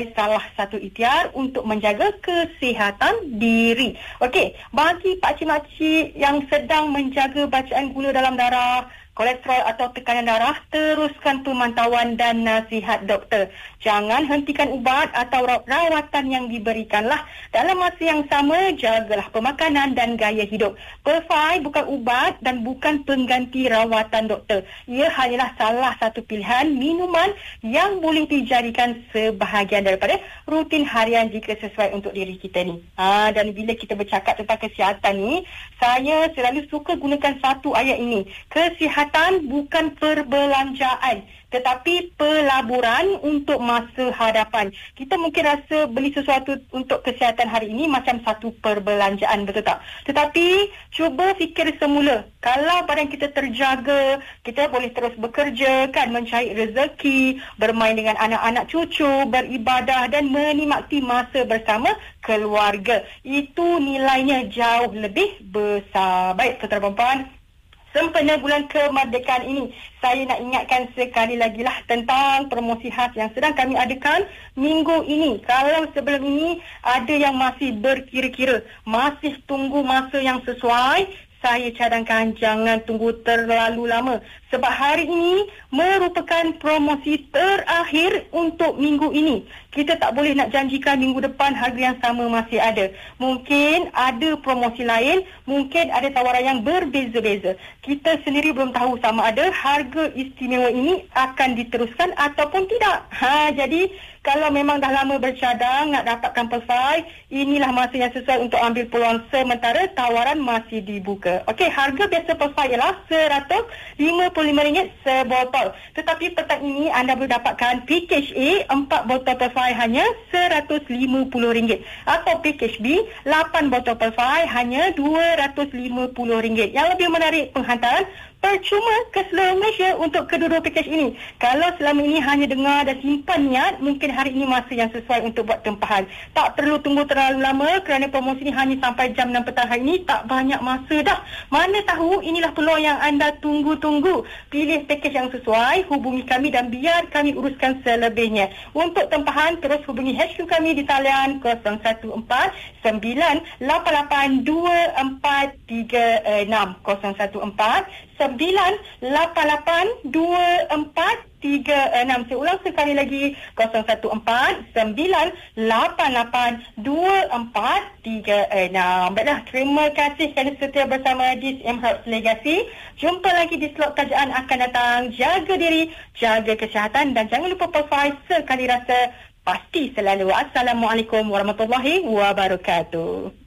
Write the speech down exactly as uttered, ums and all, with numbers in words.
salah satu ikhtiar untuk menjaga kesihatan diri. Okey, bagi pakcik-makcik yang sedang menjaga bacaan gula dalam darah, kolesterol atau tekanan darah, teruskan pemantauan dan nasihat doktor. Jangan hentikan ubat atau rawatan yang diberikanlah. Dalam masa yang sama, jagalah pemakanan dan gaya hidup. Perfai bukan ubat dan bukan pengganti rawatan doktor. Ia hanyalah salah satu pilihan minuman yang boleh dijadikan sebahagian daripada rutin harian jika sesuai untuk diri kita ni. Ha, dan bila kita bercakap tentang kesihatan ni, saya selalu suka gunakan satu ayat ini. Kesihatan bukan perbelanjaan, tetapi pelaburan untuk masa hadapan. Kita mungkin rasa beli sesuatu untuk kesihatan hari ini macam satu perbelanjaan, betul tak? Tetapi cuba fikir semula. Kalau badan kita terjaga, kita boleh terus bekerja, kan, mencari rezeki, bermain dengan anak-anak cucu, beribadah dan menikmati masa bersama keluarga. Itu nilainya jauh lebih besar. Baik, tuan-tuan dan puan, sempena bulan kemerdekaan ini, saya nak ingatkan sekali lagi lah tentang promosi khas yang sedang kami adakan minggu ini. Kalau sebelum ini ada yang masih berkira-kira, masih tunggu masa yang sesuai, saya cadangkan jangan tunggu terlalu lama. Sebab hari ini merupakan promosi terakhir untuk minggu ini. Kita tak boleh nak janjikan minggu depan harga yang sama masih ada. Mungkin ada promosi lain, mungkin ada tawaran yang berbeza-beza. Kita sendiri belum tahu sama ada harga istimewa ini akan diteruskan ataupun tidak. Ha, jadi kalau memang dah lama bercadang nak dapatkan Perfai, inilah masa yang sesuai untuk ambil peluang sementara tawaran masih dibuka. Okey, harga biasa Perfai ialah seratus lima puluh lima ringgit sebotol. Tetapi petang ini anda boleh dapatkan package A, empat botol Perfai hanya seratus lima puluh ringgit. Atau package B, lapan botol Perfai hanya dua ratus lima puluh ringgit. Yang lebih menarik, penghantaran percuma ke seluruh Malaysia untuk kedua-dua package ini. Kalau selama ini hanya dengar dan simpan niat, mungkin hari ini masa yang sesuai untuk buat tempahan. Tak perlu tunggu terlalu lama kerana promosi ini hanya sampai jam enam petang hari ini. Tak banyak masa dah. Mana tahu inilah peluang yang anda tunggu-tunggu. Pilih package yang sesuai, hubungi kami dan biar kami uruskan selebihnya. Untuk tempahan, terus hubungi H Q kami di talian kosong satu empat sembilan lapan lapan dua empat tiga enam kosong satu empat sembilan lapan lapan dua empat tiga enam. Saya ulang sekali lagi, kosong satu empat sembilan lapan lapan dua empat tiga enam. Baiklah, terima kasih kerana setia bersama This M Herbs Legacy. Jumpa lagi di slot kajian akan datang. Jaga diri, jaga kesihatan dan jangan lupa Perfai sekali rasa pasti selalu. Assalamualaikum warahmatullahi wabarakatuh.